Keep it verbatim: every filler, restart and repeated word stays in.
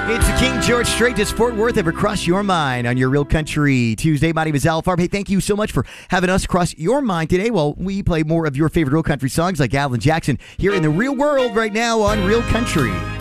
It's the King George Strait to Fort Worth ever cross your mind on your Real Country Tuesday. My name is Al Farb. Hey, thank you so much for having us cross your mind today while we play more of your favorite Real Country songs like Alan Jackson here in the real world right now on Real Country.